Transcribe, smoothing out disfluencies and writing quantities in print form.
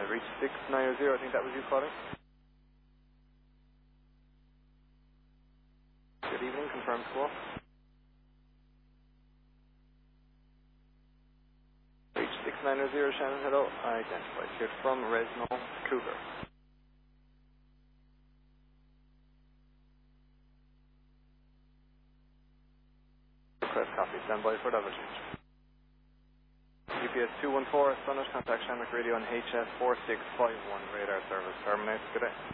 Reach 690, I think that was you calling. Good evening, confirm squawk. Reach 690, Shannon, hello. Identified here from Resno Cougar. Request copy, stand by for double change. GPS 214, Spanish, contact Shamrock Radio on HS 4651, radar service terminates. Good day.